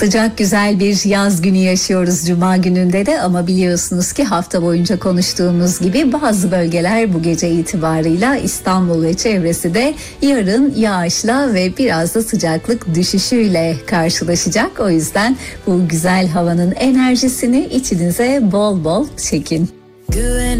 Sıcak güzel bir yaz günü yaşıyoruz Cuma gününde de, ama biliyorsunuz ki hafta boyunca konuştuğumuz gibi bazı bölgeler bu gece itibarıyla İstanbul ve çevresi de yarın yağışla ve biraz da sıcaklık düşüşüyle karşılaşacak. O yüzden bu güzel havanın enerjisini içinize bol bol çekin.